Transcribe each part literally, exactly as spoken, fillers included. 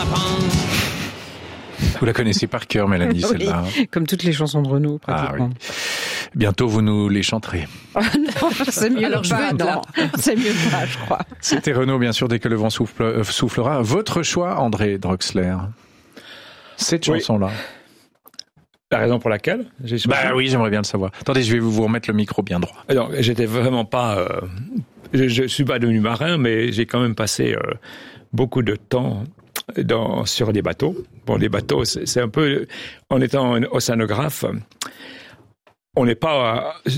lapin. Vous la connaissez par cœur, Mélanie, celle-là. Oui, comme toutes les chansons de Renaud, pratiquement. Ah, oui. Bientôt, vous nous les chanterez. Oh non, c'est mieux Alors, pas, je veux non. C'est mieux pas, je crois. C'était Renaud, bien sûr, dès que le vent souffle, euh, soufflera. Votre choix, André Droxler, cette Oui. chanson-là. La raison pour laquelle j'ai choisi. Bah oui, j'aimerais bien le savoir. Attendez, je vais vous remettre le micro bien droit. Alors, j'étais vraiment pas... Euh, je, je suis pas devenu marin, mais j'ai quand même passé euh, beaucoup de temps dans, sur des bateaux. Bon, les bateaux, c'est, c'est un peu... En étant un océanographe, on n'est pas euh,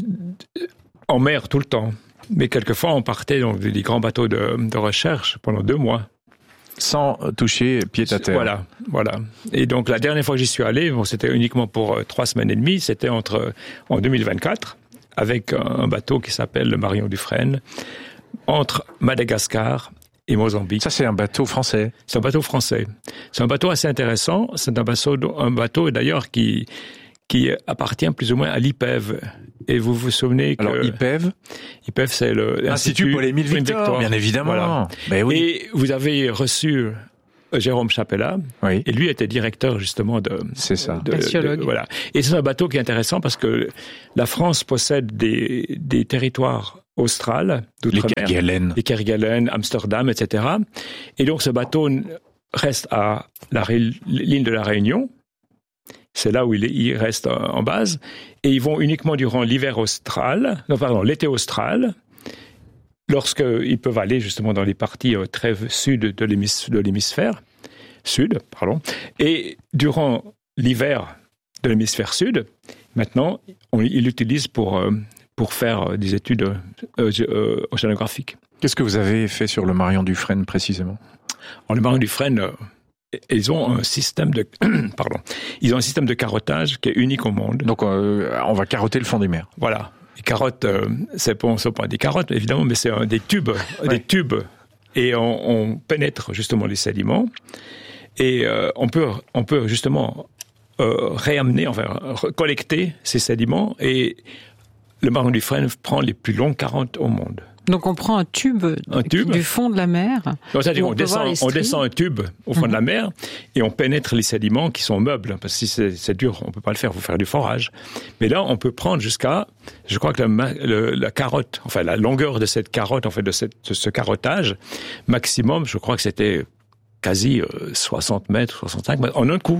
en mer tout le temps. Mais quelquefois, on partait dans des grands bateaux de, de recherche pendant deux mois. Sans toucher pied à terre. Voilà, voilà. Et donc, la dernière fois que j'y suis allé, bon, c'était uniquement pour euh, trois semaines et demie. C'était entre, en deux mille vingt-quatre, avec un, un bateau qui s'appelle le Marion Dufresne, entre Madagascar et Mozambique. Ça, c'est un bateau français. C'est un bateau français. C'est un bateau assez intéressant. C'est un bateau, un bateau d'ailleurs, qui, qui appartient plus ou moins à l'I P E V. Et vous vous souvenez que... Alors, I P E V I P E V, c'est le... Institut Paul-Émile Victor, bien évidemment. Voilà. Ben oui. Et vous avez reçu Jérôme Chapella, oui. Et lui était directeur justement de... C'est ça. De, de, voilà. Et c'est un bateau qui est intéressant parce que la France possède des, des territoires australes, les Kerguelen, les Kerguelen, Amsterdam, et cetera. Et donc ce bateau reste à la, l'île de la Réunion. C'est là où il, est, il reste en base. Et ils vont uniquement durant l'hiver austral, non pardon, l'été austral, lorsqu'ils peuvent aller justement dans les parties très sud de l'hémisphère, de l'hémisphère sud, pardon. Et durant l'hiver de l'hémisphère sud, maintenant, on, ils l'utilisent pour, pour faire des études euh, euh, océanographiques. Qu'est-ce que vous avez fait sur le Marion Dufresne précisément ? Alors, le Marion Dufresne... Euh, Ils ont un système de, pardon, ils ont un système de carottage qui est unique au monde. Donc, euh, on va carotter le fond des mers. Voilà. Les carottes, euh, c'est pas, c'est pas des carottes, évidemment, mais c'est un, des tubes, ouais. des tubes. Et on, on pénètre justement les sédiments. Et euh, on peut, on peut justement euh, réamener, enfin, collecter ces sédiments. Et le Marion Dufresne prend les plus longues carottes au monde. Donc on prend un tube, un tube. du fond de la mer. Donc, c'est-à-dire on, on, descend, on descend un tube au fond mmh. de la mer et on pénètre les sédiments qui sont meubles. Parce que si c'est, c'est dur, on peut pas le faire, il faut faire du forage. Mais là, on peut prendre jusqu'à, je crois que la, le, la carotte, enfin la longueur de cette carotte, en fait de, cette, de ce carottage, maximum, je crois que c'était quasi euh, soixante mètres, soixante-cinq mètres, en un coup.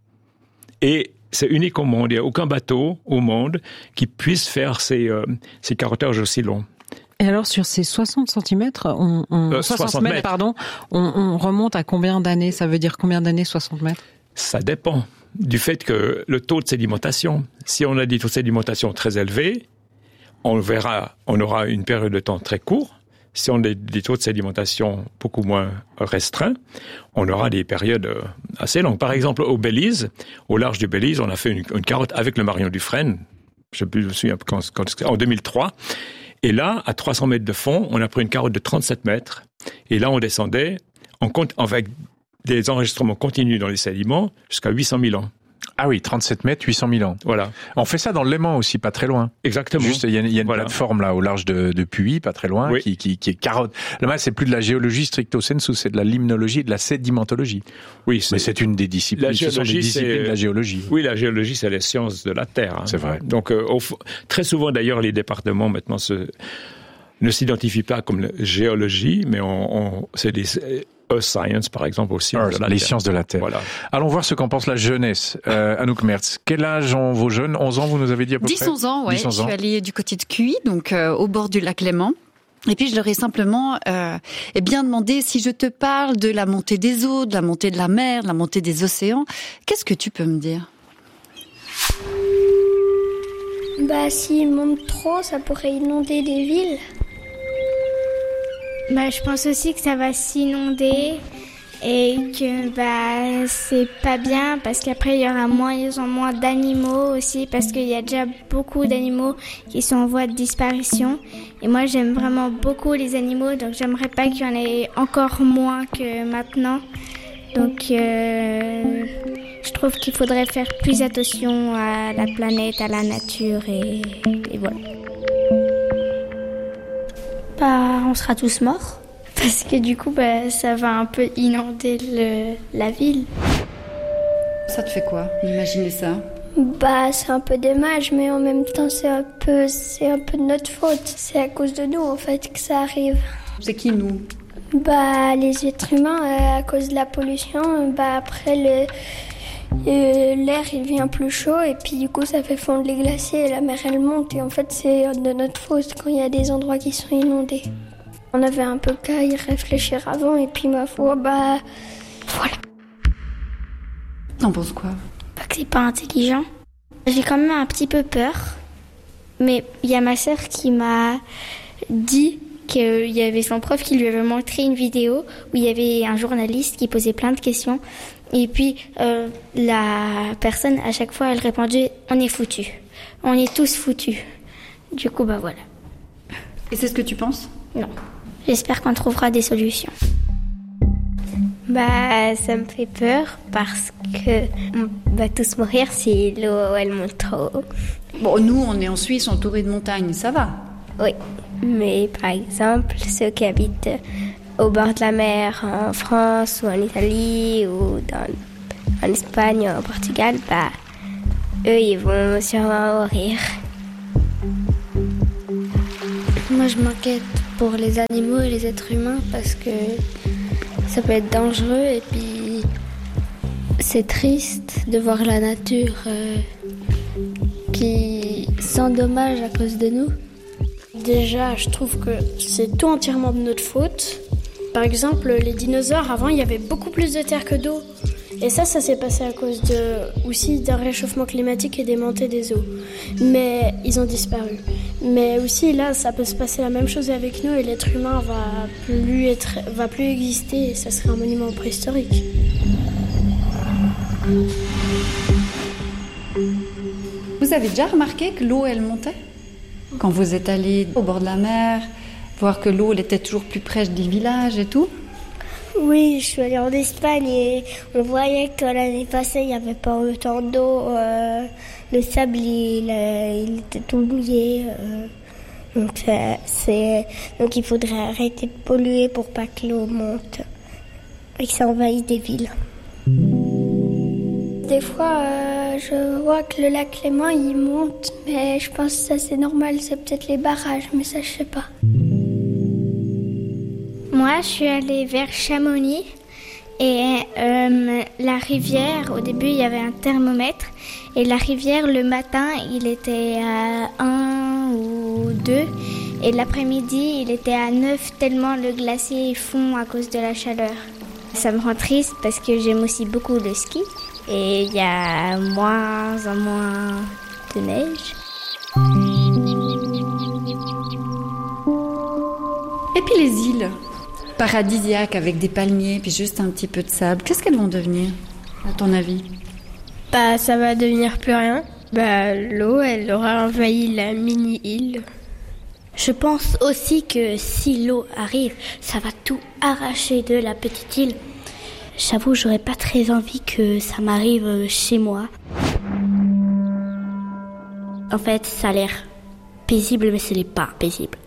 Et c'est unique au monde. Il n'y a aucun bateau au monde qui puisse faire ces, euh, ces carottages aussi longs. Et alors, sur ces soixante centimètres, on, on, euh, soixante mètres, pardon, on, on remonte à combien d'années ? Ça veut dire combien d'années, soixante mètres ? Ça dépend du fait que le taux de sédimentation, si on a des taux de sédimentation très élevés, on verra, on aura une période de temps très courte. Si on a des taux de sédimentation beaucoup moins restreints, on aura des périodes assez longues. Par exemple, au Belize, au large du Belize, on a fait une, une carotte avec le Marion Dufresne, je me souviens quand, quand, en deux mille trois. Et là, à trois cents mètres de fond, on a pris une carotte de trente-sept mètres. Et là, on descendait en, avec des enregistrements continus dans les sédiments jusqu'à huit cent mille ans. Ah oui, trente-sept mètres, huit cent mille ans. Voilà. On fait ça dans le Léman aussi, pas très loin. Exactement. Juste, il y a, y a une voilà. plateforme là, au large de, de Puy, pas très loin, oui. qui, qui, qui est carotte. Là, c'est plus de la géologie stricto sensu, c'est de la limnologie, de la sédimentologie. Oui, c'est... Mais c'est une des disciplines. La géologie, ce sont des disciplines c'est... de la géologie. Oui, la géologie, c'est les sciences de la Terre. Hein. C'est vrai. Donc, euh, au... très souvent, d'ailleurs, les départements maintenant se... ne s'identifient pas comme la géologie, mais on, on... c'est des Earth Science, par exemple, aussi. Earth, les sciences de la Terre. Voilà. Allons voir ce qu'en pense la jeunesse. Euh, Anouk Mertz, quel âge ont vos jeunes ? onze ans, vous nous avez dit à peu dix, près ? onze ans, ouais. dix, onze ans. Je suis allée du côté de Cuy, donc euh, au bord du lac Léman. Et puis je leur ai simplement euh, eh bien demandé, si je te parle de la montée des eaux, de la montée de la mer, de la montée des océans, qu'est-ce que tu peux me dire ? Bah, s'ils montent trop, ça pourrait inonder des villes. Bah, je pense aussi que ça va s'inonder et que bah c'est pas bien parce qu'après il y aura moins en moins d'animaux aussi parce qu'il y a déjà beaucoup d'animaux qui sont en voie de disparition et moi j'aime vraiment beaucoup les animaux donc j'aimerais pas qu'il y en ait encore moins que maintenant donc euh, je trouve qu'il faudrait faire plus attention à la planète, à la nature et, et voilà. Bah, on sera tous morts. Parce que du coup, bah, ça va un peu inonder le, la ville. Ça te fait quoi, d'imaginer ça? Bah, c'est un peu dommage, mais en même temps, c'est un peu, c'est un peu de notre faute. C'est à cause de nous, en fait, que ça arrive. C'est qui, nous? Bah, les êtres humains, euh, à cause de la pollution, bah, après, le, euh, l'air, il devient plus chaud, et puis du coup, ça fait fondre les glaciers, et la mer, elle monte, et en fait, c'est de notre faute quand il y a des endroits qui sont inondés. On avait un peu qu'à y réfléchir avant, et puis, ma foi, bah, voilà. T'en penses quoi? Pas que c'est pas intelligent. J'ai quand même un petit peu peur, mais il y a ma sœur qui m'a dit qu'il y avait son prof qui lui avait montré une vidéo où il y avait un journaliste qui posait plein de questions. Et puis, euh, la personne, à chaque fois, elle répondait « On est foutus. On est tous foutus. » Du coup, bah voilà. Et c'est ce que tu penses? Non. J'espère qu'on trouvera des solutions. Bah, ça me fait peur parce que on va tous mourir si l'eau, elle monte trop haut. Bon, nous, on est en Suisse, entourés de montagnes, ça va? Oui, mais par exemple, ceux qui habitent au bord de la mer, en France ou en Italie ou dans, en Espagne ou au Portugal, bah, eux, ils vont sûrement mourir. Moi, je m'inquiète pour les animaux et les êtres humains parce que ça peut être dangereux et puis c'est triste de voir la nature euh, qui s'endommage à cause de nous. Déjà, je trouve que c'est tout entièrement de notre faute. Par exemple, les dinosaures, avant, il y avait beaucoup plus de terre que d'eau. Et ça, ça s'est passé à cause de, aussi d'un réchauffement climatique et des montées des eaux. Mais ils ont disparu. Mais aussi, là, ça peut se passer la même chose avec nous et l'être humain va plus, être, va plus exister et ça serait un monument préhistorique. Vous avez déjà remarqué que l'eau, elle montait? Quand vous êtes allé au bord de la mer, voir que l'eau, elle était toujours plus proche des villages et tout? Oui, je suis allée en Espagne et on voyait que l'année passée, il n'y avait pas autant d'eau. Euh, le sable, il, il était tout mouillé. Euh, donc, c'est, donc il faudrait arrêter de polluer pour pas que l'eau monte et que ça envahisse des villes. Des fois, euh, je vois que le lac Léman, il monte, mais je pense que ça c'est normal, c'est peut-être les barrages, mais ça je sais pas. Moi, je suis allée vers Chamonix et euh, la rivière, au début, il y avait un thermomètre et la rivière, le matin, il était à un ou deux et l'après-midi, il était à neuf tellement le glacier fond à cause de la chaleur. Ça me rend triste parce que j'aime aussi beaucoup le ski et il y a moins en moins de neige. Et puis les îles paradisiaques avec des palmiers, puis juste un petit peu de sable. Qu'est-ce qu'elles vont devenir, à ton avis? Bah, ça va devenir plus rien. Bah, l'eau, elle aura envahi la mini-île. Je pense aussi que si l'eau arrive, ça va tout arracher de la petite île. J'avoue, j'aurais pas très envie que ça m'arrive chez moi. En fait, ça a l'air paisible, mais ce n'est pas paisible.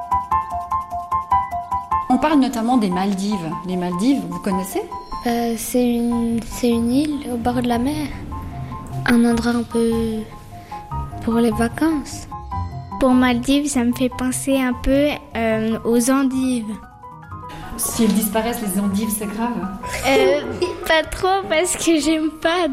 On parle notamment des Maldives. Les Maldives, vous connaissez? euh, c'est, une, c'est une île au bord de la mer. Un endroit un peu pour les vacances. Pour Maldives, ça me fait penser un peu euh, aux endives. Si elles disparaissent, les endives, c'est grave. Euh, pas trop parce que j'aime pas.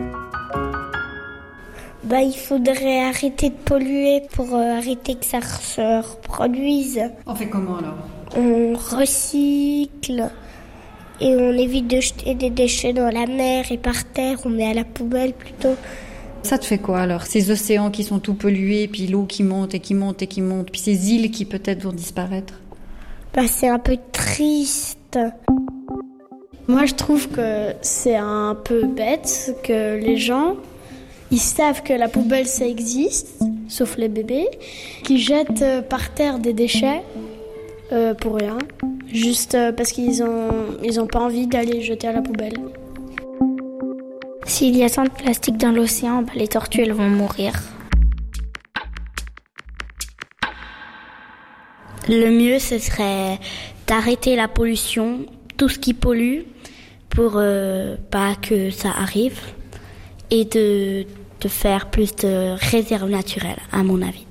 Bah, il faudrait arrêter de polluer pour euh, arrêter que ça se reproduise. On fait comment alors? On recycle et on évite de jeter des déchets dans la mer et par terre, on met à la poubelle plutôt. Ça te fait quoi alors? Ces océans qui sont tout pollués, puis l'eau qui monte et qui monte et qui monte, puis ces îles qui peut-être vont disparaître? Bah, c'est un peu triste. Moi, je trouve que c'est un peu bête que les gens, ils savent que la poubelle, ça existe, sauf les bébés, qui jettent par terre des déchets euh, pour rien, juste euh, parce qu'ils ont, ils ont pas envie d'aller jeter à la poubelle. S'il y a tant de plastique dans l'océan, bah, les tortues, elles vont mourir. Le mieux, ce serait d'arrêter la pollution, tout ce qui pollue, pour euh, pas que ça arrive, et de, de faire plus de réserves naturelles, à mon avis.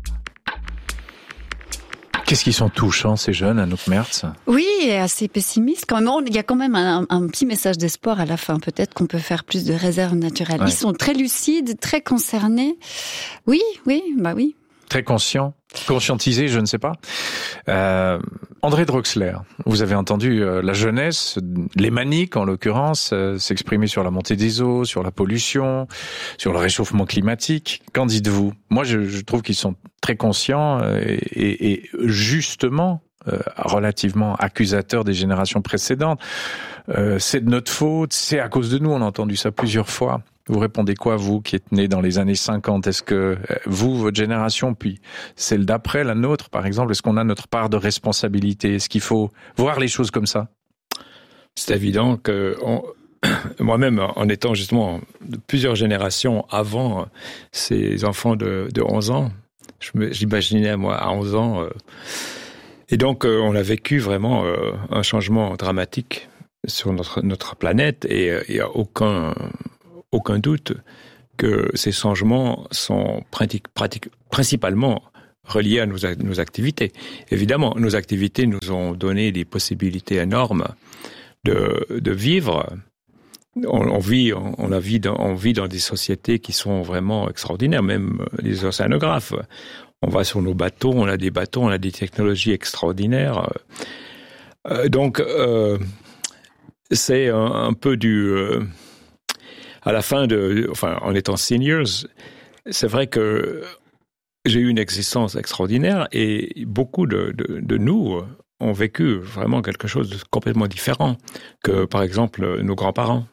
Qu'est-ce qu'ils sont touchants, ces jeunes, Anouk Mertz? Oui, et assez pessimistes quand même. Il y a quand même un, un petit message d'espoir à la fin. Peut-être qu'on peut faire plus de réserves naturelles. Ouais. Ils sont très lucides, très concernés. Oui, oui, bah oui. Très conscients, conscientisés, je ne sais pas. Euh, André Droxler, vous avez entendu euh, la jeunesse, les maniques en l'occurrence, euh, s'exprimer sur la montée des eaux, sur la pollution, sur le réchauffement climatique. Qu'en dites-vous? Moi, je, je trouve qu'ils sont très conscients euh, et, et justement euh, relativement accusateurs des générations précédentes. Euh, c'est de notre faute, c'est à cause de nous, on a entendu ça plusieurs fois. Vous répondez quoi, vous, qui êtes né dans les années cinquante? Est-ce que vous, votre génération, puis celle d'après, la nôtre, par exemple, est-ce qu'on a notre part de responsabilité? Est-ce qu'il faut voir les choses comme ça? C'est évident que on... moi-même, en étant justement de plusieurs générations avant ces enfants de, de onze ans, je me, j'imaginais, moi, à onze ans, euh... et donc euh, on a vécu vraiment euh, un changement dramatique sur notre, notre planète, et il n'y a aucun... aucun doute que ces changements sont pratique, pratique, principalement reliés à nos, nos activités. Évidemment, nos activités nous ont donné des possibilités énormes de, de vivre. On, on, vit, on, on, a vit dans, on vit dans des sociétés qui sont vraiment extraordinaires, même les océanographes. On va sur nos bateaux, on a des bateaux, on a des technologies extraordinaires. Euh, donc, euh, c'est un, un peu du... Euh, à la fin de, enfin, en étant seniors, c'est vrai que j'ai eu une existence extraordinaire et beaucoup de, de, de nous ont vécu vraiment quelque chose de complètement différent que, par exemple, nos grands-parents.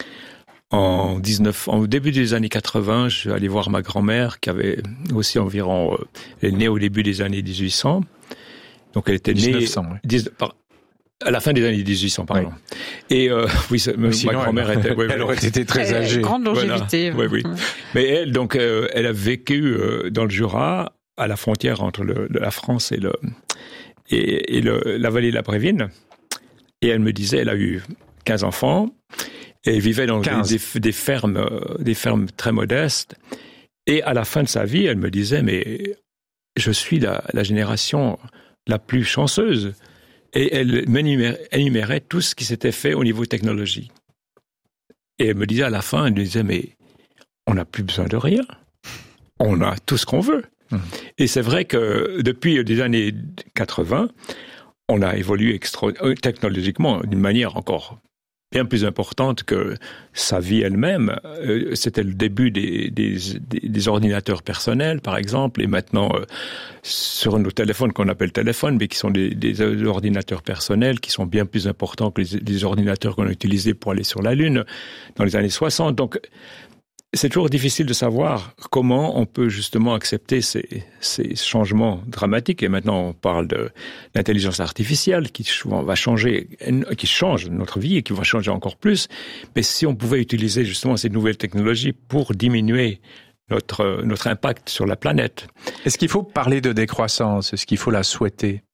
En dix-neuf, au début des années quatre-vingts, je suis allé voir ma grand-mère qui avait aussi environ, elle est née au début des années dix-huit cents. Donc elle était née, oui. dix, par, à la fin des années dix-huit cents, pardon. Oui. Et euh, oui, ma sinon, grand-mère elle, était, ouais, elle aurait été très âgée. Grande longévité. Voilà. Oui, oui. Mais elle, donc, euh, elle a vécu euh, dans le Jura, à la frontière entre le, la France et le et, et le, la vallée de la Brévine. Et elle me disait, elle a eu quinze enfants et elle vivait dans des, des, des fermes, euh, des fermes très modestes. Et à la fin de sa vie, elle me disait, mais je suis la, la génération la plus chanceuse. Et elle énumérait tout ce qui s'était fait au niveau technologie. Et elle me disait à la fin, elle me disait, mais on n'a plus besoin de rien. On a tout ce qu'on veut. Mmh. Et c'est vrai que depuis les années quatre-vingts, on a évolué extra- technologiquement d'une manière encore bien plus importante que sa vie elle-même. Euh, c'était le début des, des, des ordinateurs personnels, par exemple, et maintenant, euh, sur nos téléphones qu'on appelle téléphones, mais qui sont des, des ordinateurs personnels qui sont bien plus importants que les, les ordinateurs qu'on a utilisés pour aller sur la Lune dans les années soixante. Donc, c'est toujours difficile de savoir comment on peut justement accepter ces, ces changements dramatiques. Et maintenant, on parle de l'intelligence artificielle qui souvent va changer, qui change notre vie et qui va changer encore plus. Mais si on pouvait utiliser justement ces nouvelles technologies pour diminuer notre, notre impact sur la planète. Est-ce qu'il faut parler de décroissance? Est-ce qu'il faut la souhaiter?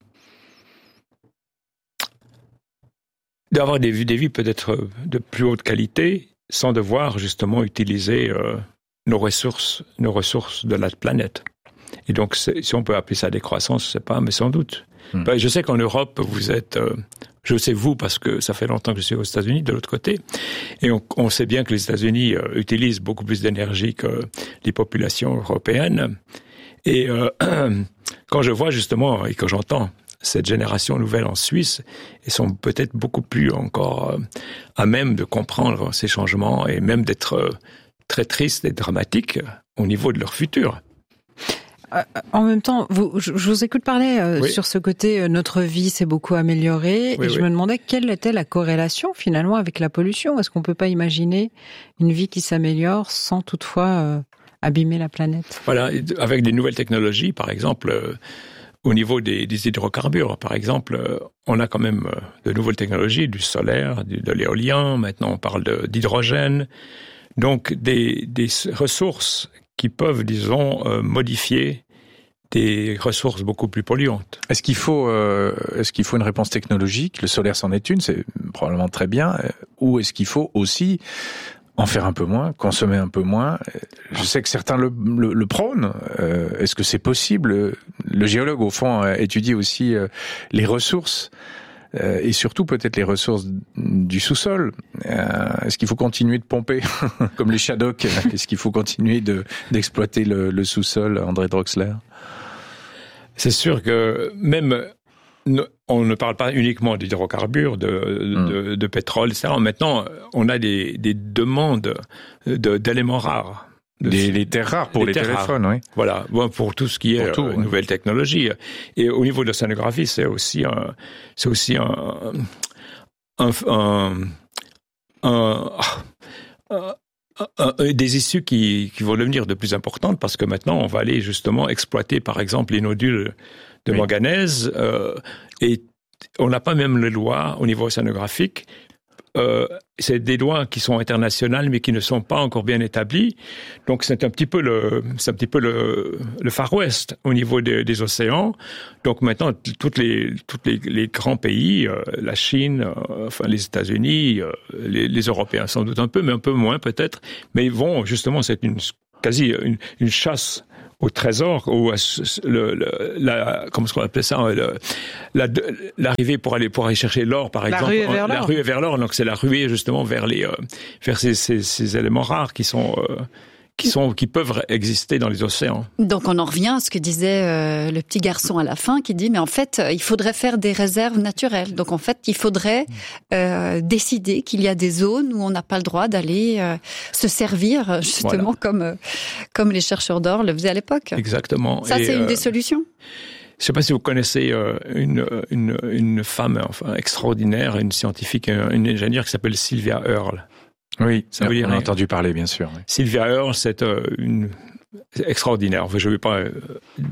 D'avoir des, des vies peut-être de plus haute qualité, sans devoir justement utiliser euh, nos ressources, nos ressources de la planète. Et donc, si on peut appeler ça décroissance, je sais pas, mais sans doute. Mmh. Ben, je sais qu'en Europe, vous êtes, euh, je sais vous parce que ça fait longtemps que je suis aux États-Unis, de l'autre côté, et on, on sait bien que les États-Unis euh, utilisent beaucoup plus d'énergie que les populations européennes. Et euh, quand je vois justement et que j'entends cette génération nouvelle en Suisse, ils sont peut-être beaucoup plus encore euh, à même de comprendre ces changements et même d'être euh, très tristes et dramatiques au niveau de leur futur. Euh, en même temps, vous, je, je vous écoute parler euh, oui. sur ce côté, euh, notre vie s'est beaucoup améliorée, oui, et je oui. me demandais quelle était la corrélation finalement avec la pollution. Est-ce qu'on peut pas imaginer une vie qui s'améliore sans toutefois euh, abîmer la planète? Voilà, avec des nouvelles technologies, par exemple... Euh, Au niveau des, des hydrocarbures, par exemple, on a quand même de nouvelles technologies, du solaire, du, de l'éolien, maintenant on parle de, d'hydrogène, donc des, des ressources qui peuvent, disons, euh, modifier des ressources beaucoup plus polluantes. Est-ce qu'il faut, euh, est-ce qu'il faut une réponse technologique? Le solaire c'en est une, c'est probablement très bien. Ou est-ce qu'il faut aussi en faire un peu moins, consommer un peu moins? Je sais que certains le, le, le prônent. Euh, est-ce que c'est possible? Le géologue, au fond, étudie aussi euh, les ressources. Euh, et surtout peut-être les ressources du sous-sol. Euh, est-ce qu'il faut continuer de pomper comme les Shadocks? Est-ce qu'il faut continuer de, d'exploiter le, le sous-sol, André Droxler? C'est sûr que même on ne parle pas uniquement d'hydrocarbures, de, mmh. de, de pétrole, et cetera. Maintenant, on a des, des demandes de, d'éléments rares. Des, les terres rares pour les, les téléphones, rares. Oui. Voilà, bon, pour tout ce qui est tout, euh, oui. nouvelles technologies. Et au niveau de l'océanographie, c'est aussi un, c'est aussi un, un, un, un, un, un des issues qui, qui vont devenir de plus importantes parce que maintenant, on va aller justement exploiter, par exemple, les nodules de oui. manganèse, euh, et on n'a pas même les lois au niveau océanographique. Euh, c'est des lois qui sont internationales mais qui ne sont pas encore bien établies. Donc c'est un petit peu le, c'est un petit peu le, le Far West au niveau des, des océans. Donc maintenant, toutes les, toutes les, les grands pays, euh, la Chine, euh, enfin les États-Unis, euh, les, les Européens sans doute un peu, mais un peu moins peut-être, mais ils vont justement, c'est une quasi une, une chasse au trésor, ou le, le, la, comment est-ce qu'on appelle ça, le, la, l'arrivée pour aller pour aller chercher l'or, par la exemple, ruée vers la l'or. ruée vers l'or. Donc c'est la ruée justement vers les euh, vers ces, ces, ces éléments rares qui sont euh, qui sont qui peuvent exister dans les océans. Donc on en revient à ce que disait euh, le petit garçon à la fin, qui dit mais en fait il faudrait faire des réserves naturelles. Donc en fait il faudrait euh, décider qu'il y a des zones où on n'a pas le droit d'aller euh, se servir justement voilà. comme euh, comme les chercheurs d'or le faisaient à l'époque. Exactement. Ça Et c'est euh, une des solutions. Je ne sais pas si vous connaissez euh, une une une femme enfin extraordinaire, une scientifique, une ingénieure qui s'appelle Sylvia Earle. Oui, ça on a entendu parler, bien sûr. Oui. Sylvia Earle, c'est euh, une extraordinaire. Enfin, je vais pas. Euh,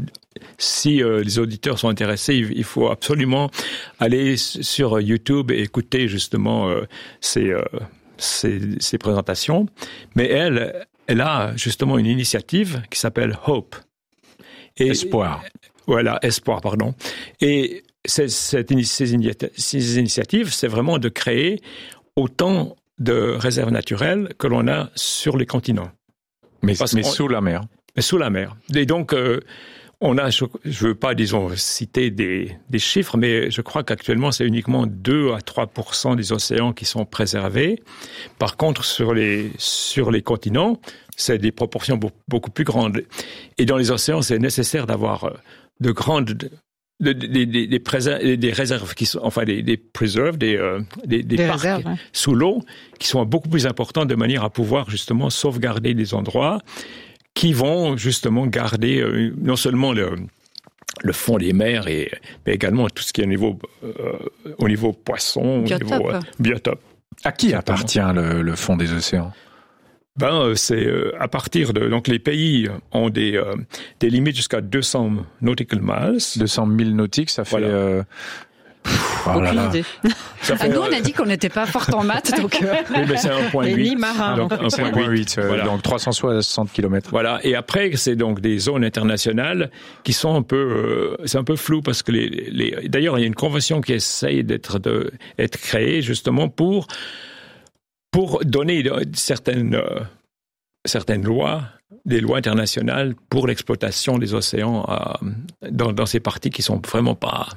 si euh, les auditeurs sont intéressés, il, il faut absolument aller sur YouTube et écouter justement euh, ces, euh, ces ces présentations. Mais elle, elle a justement une initiative qui s'appelle Hope. Et, espoir. Voilà, espoir, pardon. Et cette, cette, ces, ces initiatives, c'est vraiment de créer autant de réserves naturelles que l'on a sur les continents. Mais, mais sous la mer. Mais sous la mer. Et donc, euh, on a, je ne veux pas, disons, citer des, des chiffres, mais je crois qu'actuellement, c'est uniquement deux à trois pour cent des océans qui sont préservés. Par contre, sur les, sur les continents, c'est des proportions beaucoup plus grandes. Et dans les océans, c'est nécessaire d'avoir de grandes... Des, des, des, des, préser- des réserves qui sont, enfin des, des preserves, des, euh, des, des, des parcs réserves, ouais. sous l'eau qui sont beaucoup plus importants de manière à pouvoir justement sauvegarder des endroits qui vont justement garder euh, non seulement le, le fond des mers, et, mais également tout ce qui est au niveau, euh, au niveau poisson, biotope. au niveau euh, biotope. À qui appartient le, le fond des océans? Ben, c'est euh, à partir de... Donc, les pays ont des, euh, des limites jusqu'à deux cents nautical miles. deux cent mille nautiques, ça fait... Voilà. Euh... Pff, oh là là. Idée. Ça fait, ah, nous, on a dit qu'on n'était pas fort en maths, donc... Euh... Oui, mais c'est un point huit. Donc, un point huit, euh, voilà. Donc trois cent soixante kilomètres. Voilà. Et après, c'est donc des zones internationales qui sont un peu... Euh, c'est un peu flou parce que les... les d'ailleurs, il y a une convention qui essaye d'être, de, d'être créée justement pour... pour donner certaines, euh, certaines lois, des lois internationales pour l'exploitation des océans euh, dans, dans ces parties qui sont vraiment pas,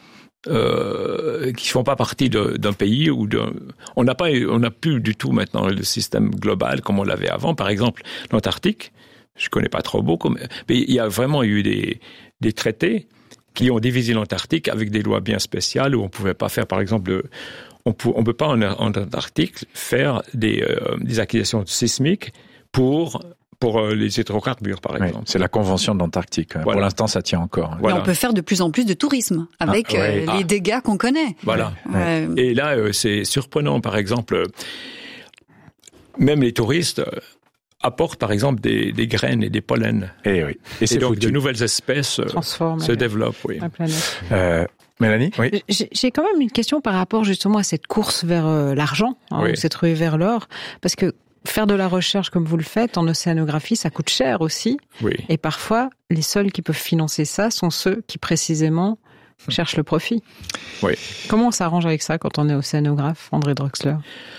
euh, qui font pas partie de, d'un pays ou d'un, on n'a pas, on n'a plus du tout maintenant le système global comme on l'avait avant. Par exemple, l'Antarctique, je connais pas trop beaucoup, mais, mais il y a vraiment eu des, des traités qui ont divisé l'Antarctique avec des lois bien spéciales où on pouvait pas faire, par exemple, on ne peut pas en, en Antarctique faire des, euh, des acquisitions sismiques pour, pour euh, les hydrocarbures, par exemple. Oui, c'est la convention de l'Antarctique. Voilà. Pour l'instant, ça tient encore. Voilà. Mais on peut faire de plus en plus de tourisme avec ah, ouais. euh, les ah. dégâts qu'on connaît. Voilà. Ouais. Ouais. Et là, euh, c'est surprenant, par exemple, même les touristes euh, apportent, par exemple, des, des graines et des pollens. Et, oui. et, et c'est donc, foutu. de nouvelles espèces euh, se développent. Oui. La planète. Euh, Mélanie, oui. J'ai quand même une question par rapport justement à cette course vers euh, l'argent, hein, oui. ou cette ruée vers l'or, parce que faire de la recherche comme vous le faites en océanographie, ça coûte cher aussi. Oui. Et parfois, les seuls qui peuvent financer ça sont ceux qui précisément cherchent le profit. Oui. Comment on s'arrange avec ça quand on est océanographe, André Droxler?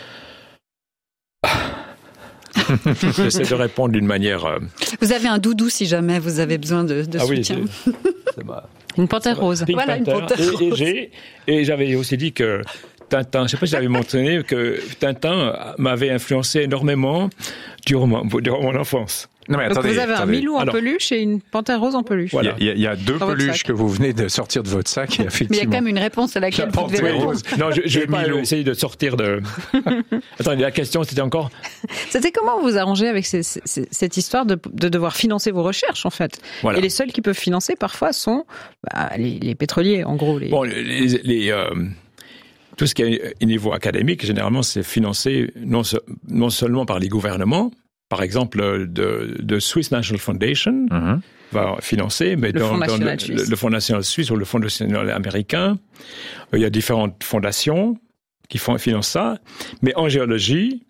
J'essaie de répondre d'une manière... Euh... Vous avez un doudou si jamais vous avez besoin de, de ah soutien. Oui, c'est... Une panthère rose. Pink voilà, Panther. Une panthère et, rose. Et, j'ai, et j'avais aussi dit que Tintin, je ne sais pas si j'avais mentionné que Tintin m'avait influencé énormément durant mon, durant mon enfance. Non mais attendez, Donc vous avez attendez. un Milou en Alors, peluche et une panthère rose en peluche. Voilà. Il y a, il y a deux Dans votre peluches sac. que vous venez de sortir de votre sac. Et effectivement, Mais il y a quand même une réponse à laquelle La vous devez panthère répondre. rose. Non, je, je vais Et pas Milou. essayer de sortir de... Attendez, la question c'était encore... C'était comment vous arrangez avec ces, ces, cette histoire de, de devoir financer vos recherches, en fait. Voilà. Et les seuls qui peuvent financer, parfois, sont bah, les, les pétroliers, en gros. Les... Bon, les... les euh, tout ce qui est au niveau académique, généralement, c'est financé non, non seulement par les gouvernements, par exemple, de, de Swiss National Foundation Mm-hmm. va financer, mais Le dans, Fonds dans national le, suisse. le Fonds national suisse ou le Fonds national américain, il y a différentes fondations qui font, financent ça. Mais en géologie,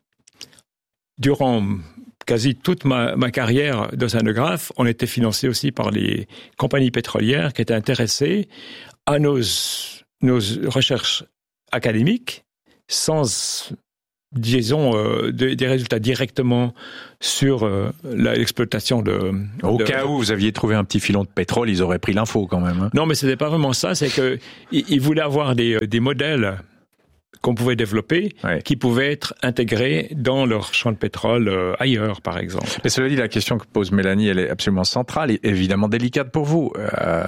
durant quasi toute ma, ma carrière d'océanographe, on était financé aussi par les compagnies pétrolières qui étaient intéressées à nos, nos recherches académiques sans... disons, euh, de, des résultats directement sur euh, la, l'exploitation de... Au de... cas où vous aviez trouvé un petit filon de pétrole, ils auraient pris l'info quand même. Hein. Non, mais c'était pas vraiment ça, c'est que ils, ils voulaient avoir des, des modèles qu'on pouvait développer, Ouais. qui pouvaient être intégrés dans leur champ de pétrole euh, ailleurs, par exemple. Mais cela dit, la question que pose Mélanie, elle est absolument centrale et évidemment délicate pour vous. Euh,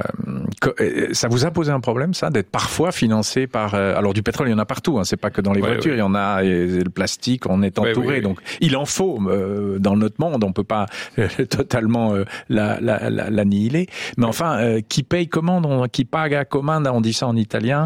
ça vous a posé un problème, ça, d'être parfois financé par... Euh, alors du pétrole, il y en a partout, hein, c'est pas que dans les ouais, voitures, ouais. il y en a, et le plastique, on est entouré, ouais, ouais, donc il en faut euh, dans notre monde, on peut pas euh, totalement euh, la, la, la, l'annihiler. Mais enfin, euh, qui paye commande, on, qui paga comanda, on dit ça en italien.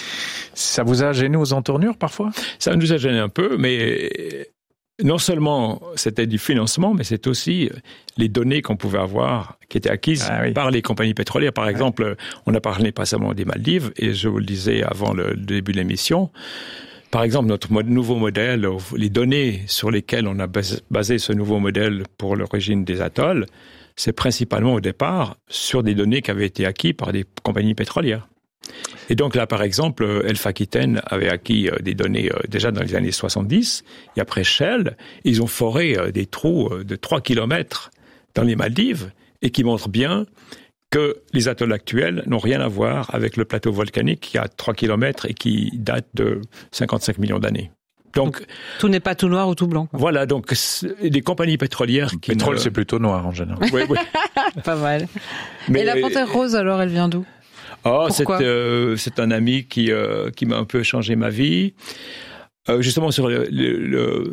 Ça vous a gêné aux entournures parfois? Ça nous a gêné un peu, mais non seulement c'était du financement, mais c'est aussi les données qu'on pouvait avoir, qui étaient acquises ah, oui. par les compagnies pétrolières. Par exemple, ouais. on a parlé pas seulement des Maldives, et je vous le disais avant le début de l'émission, par exemple, notre nouveau modèle, les données sur lesquelles on a basé ce nouveau modèle pour l'origine des atolls, c'est principalement au départ sur des données qui avaient été acquises par des compagnies pétrolières. Et donc là, par exemple, Elf Aquitaine avait acquis des données déjà dans les années soixante-dix, et après Shell, ils ont foré des trous de trois kilomètres dans les Maldives, et qui montrent bien que les atolls actuels n'ont rien à voir avec le plateau volcanique qui a trois kilomètres et qui date de cinquante-cinq millions d'années. Donc, tout n'est pas tout noir ou tout blanc. Quoi. Voilà, donc des compagnies pétrolières qui... Le pétrole, ne... c'est plutôt noir en général. Oui, oui. Pas mal. Mais... Et la panthère rose, alors, elle vient d'où? Oh, c'est, euh, c'est un ami qui, euh, qui m'a un peu changé ma vie. Euh, justement sur le, le, le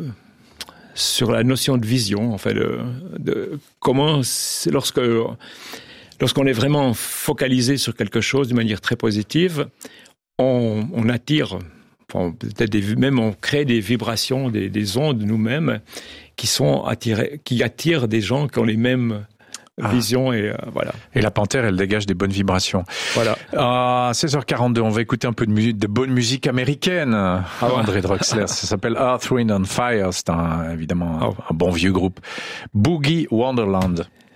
sur la notion de vision, en fait, de, de comment lorsque lorsqu'on est vraiment focalisé sur quelque chose d'une manière très positive, on, on attire, enfin, peut-être des, même on crée des vibrations, des, des ondes nous-mêmes qui sont attirées, qui attirent des gens qui ont les mêmes Ah. vision et euh, voilà. Et la panthère, elle dégage des bonnes vibrations. Voilà. À seize heures quarante-deux, on va écouter un peu de musique, de bonne musique américaine. Ah, André Droxler, ça s'appelle Earth, Wind and Fire. C'est un, évidemment un, oh. un bon vieux groupe. Boogie Wonderland.